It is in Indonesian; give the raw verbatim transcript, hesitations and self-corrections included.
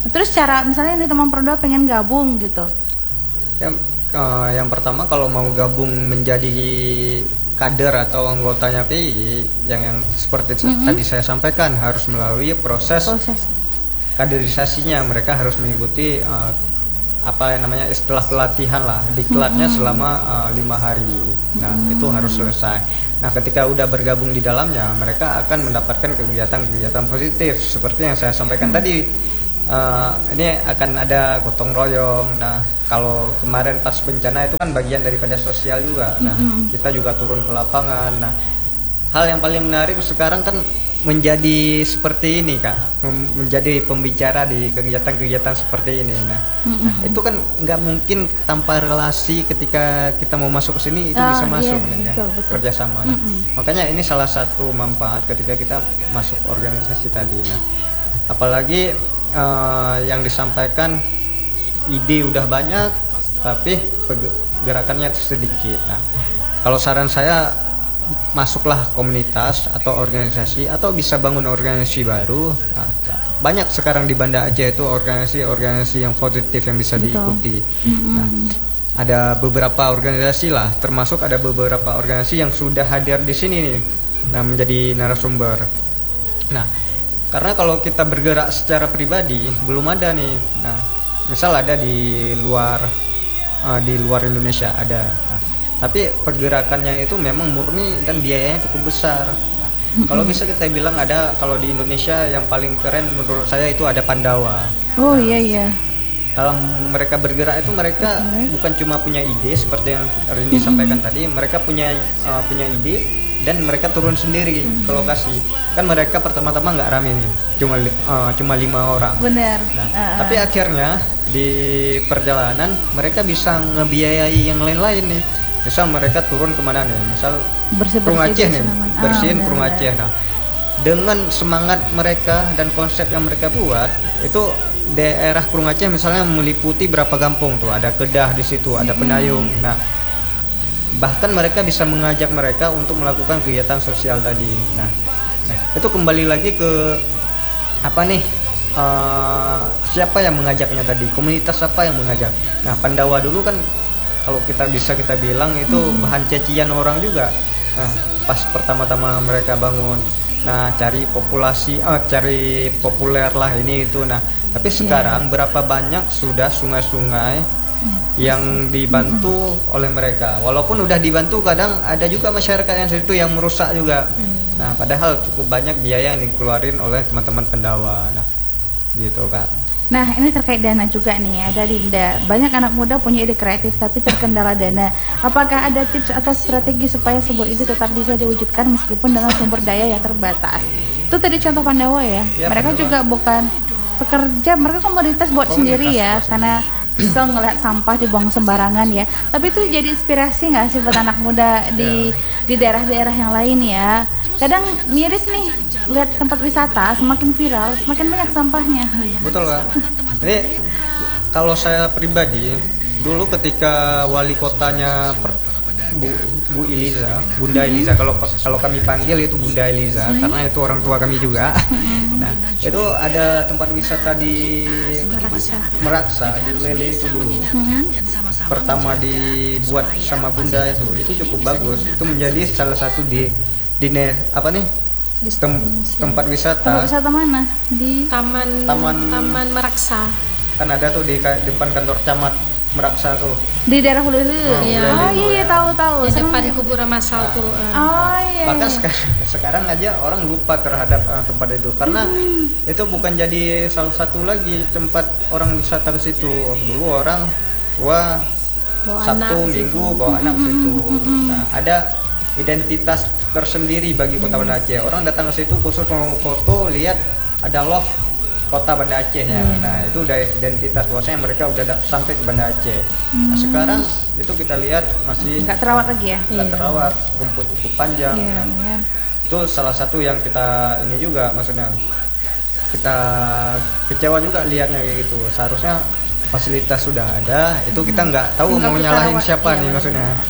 Terus cara misalnya nih teman Perda pengen gabung gitu. Yang uh, yang pertama kalau mau gabung menjadi kader atau anggotanya P I I yang yang seperti mm-hmm. tadi saya sampaikan harus melalui proses, proses. kaderisasinya. Mereka harus mengikuti uh, apa yang namanya istilah pelatihan lah, diklatnya mm-hmm. selama uh, lima hari. Nah mm-hmm. itu harus selesai. Nah ketika udah bergabung di dalamnya, mereka akan mendapatkan kegiatan-kegiatan positif seperti yang saya sampaikan mm-hmm. tadi. Uh, ini akan ada gotong royong. Nah kalau kemarin pas bencana itu kan bagian daripada sosial juga. Nah mm-hmm. kita juga turun ke lapangan. Nah hal yang paling menarik sekarang kan menjadi seperti ini Kak, menjadi pembicara di kegiatan-kegiatan seperti ini. Nah, mm-hmm. nah itu kan nggak mungkin tanpa relasi. Ketika kita mau masuk ke sini itu oh, bisa masuk iya, ya, betul, betul. kerjasama. Nah, mm-hmm. makanya ini salah satu manfaat ketika kita masuk organisasi tadi. Nah apalagi Uh, yang disampaikan ide udah banyak tapi gerakannya sedikit. Nah, kalau saran saya masuklah komunitas atau organisasi atau bisa bangun organisasi baru. Nah, banyak sekarang di Banda Aceh itu organisasi-organisasi yang positif yang bisa diikuti. Mm-hmm. Nah, ada beberapa organisasi lah, termasuk ada beberapa organisasi yang sudah hadir di sini nih, nah menjadi narasumber. Nah karena kalau kita bergerak secara pribadi belum ada nih. Nah, misal ada di luar uh, di luar Indonesia ada. Nah, tapi pergerakannya itu memang murni dan biayanya cukup besar. Nah, kalau bisa kita bilang ada, kalau di Indonesia yang paling keren menurut saya itu ada Pandawa. Oh nah, iya iya. Dalam mereka bergerak itu mereka okay. bukan cuma punya ide seperti yang Rini mm-hmm. sampaikan tadi, mereka punya uh, punya ide dan mereka turun sendiri mm-hmm. ke lokasi. Kan mereka pertama-tama nggak rame nih, cuma uh, cuma lima orang. Benar. Nah, uh-uh. tapi akhirnya di perjalanan mereka bisa ngebiayai yang lain-lain nih. Misal mereka turun kemana nih? Misal Prung Aceh nih, bersihin Prung Aceh. Nah, dengan semangat mereka dan konsep yang mereka buat itu daerah Prung Aceh misalnya meliputi berapa kampung tuh, ada Kedah di situ, ada Pendayung. Nah, bahkan mereka bisa mengajak mereka untuk melakukan kegiatan sosial tadi. Nah, nah itu kembali lagi ke apa nih? Uh, siapa yang mengajaknya tadi? Komunitas apa yang mengajak? Nah, Pandawa dulu kan kalau kita bisa kita bilang itu hmm. bahan cacian orang juga. Nah, pas pertama-tama mereka bangun, nah cari populasi, oh, cari populer lah ini itu. Nah, tapi sekarang yeah. berapa banyak sudah sungai-sungai yang dibantu hmm. oleh mereka. Walaupun udah dibantu, kadang ada juga masyarakat yang situ yang merusak juga. Hmm. Nah, padahal cukup banyak biaya yang dikeluarin oleh teman-teman Pandawa. Nah, gitu Kak. Nah, ini terkait dana juga nih, ada Dinda. Banyak anak muda punya ide kreatif tapi terkendala dana. Apakah ada tips atau strategi supaya sebuah ide tetap bisa diwujudkan meskipun dengan sumber daya yang terbatas? Itu tadi contoh Pandawa ya. ya mereka Pandawa. Juga bukan pekerja, mereka komunitas buat komunitas sendiri ya, karena bisa ngeliat sampah dibuang sembarangan ya. Tapi itu jadi inspirasi nggak sih buat anak muda di yeah. di daerah-daerah yang lain ya. Kadang miris nih lihat tempat wisata semakin viral, semakin banyak sampahnya. Betul Kak. Jadi kalau saya pribadi dulu ketika wali kotanya per, Bu, Bu Eliza, Bunda Eliza, kalau kalau kami panggil itu Bunda Eliza hmm. karena itu orang tua kami juga. Hmm. Nah, itu ada tempat wisata di Meraksa, Meraksa di Lele itu dulu. Hmm. Pertama dibuat sama Bunda itu, itu cukup bagus. Itu menjadi salah satu di di ne, apa nih? Tem, tempat wisata. Tempat wisata mana? Di Taman Taman, Taman Meraksa. Kan ada tuh di depan kantor camat Meraksa tuh. Di daerah Hulu Hulu. Oh, iya. Oh iya iya tahu tahu. Di depan kuburan masal nah. tuh. Uh. Oh iya. Bahkan iya. sekarang sekarang aja orang lupa terhadap uh, tempat itu karena hmm. itu bukan jadi salah satu lagi tempat orang wisata ke situ. Dulu orang tua Sabtu Minggu gitu. Bawa anak ke situ. Nah, ada identitas tersendiri bagi Kota Banda Aceh. Orang datang ke situ khusus mau foto, lihat ada love Kota Banda Acehnya. Hmm. Nah, itu udah identitas bahwasanya mereka udah sampai ke Banda Aceh. Hmm. Nah, sekarang itu kita lihat masih nggak terawat lagi ya? Nggak yeah. terawat, rumput cukup panjang. Yeah, nah, yeah. Itu salah satu yang kita ini juga maksudnya kita kecewa juga lihatnya kayak gitu. Seharusnya fasilitas sudah ada, itu kita nggak tahu mau nyalahin siapa iya, nih maksudnya.